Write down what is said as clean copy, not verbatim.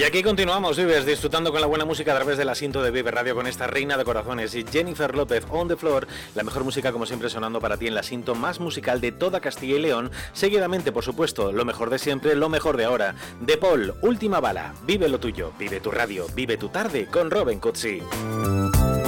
aquí continuamos, Vives, disfrutando con la buena música a través del asiento de Vive Radio con esta reina de corazones y Jennifer López on the floor, la mejor música como siempre sonando para ti en el asiento más musical de toda Castilla y León, seguidamente por supuesto, lo mejor de siempre, lo mejor de ahora. De Paul, Última Bala, vive lo tuyo, vive tu radio, vive tu tarde con Robin Cutsi.